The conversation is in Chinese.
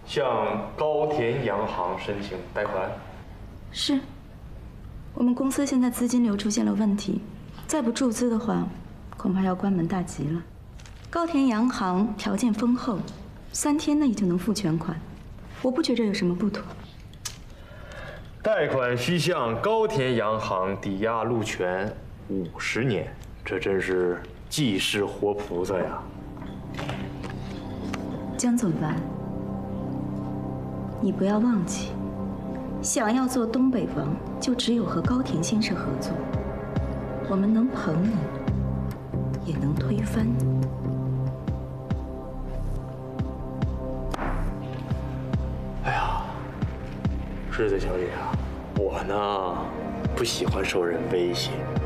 向高田洋行申请贷款。 是，我们公司现在资金流出现了问题，再不注资的话，恐怕要关门大吉了。高田洋行条件丰厚，3天内就能付全款，我不觉着有什么不妥。 贷款需向高田洋行抵押路权50年，这真是济世活菩萨呀！ 江总办，你不要忘记，想要做东北王，就只有和高田先生合作。我们能捧你，也能推翻你。 哎呀，世子小姐啊，我呢不喜欢受人威胁。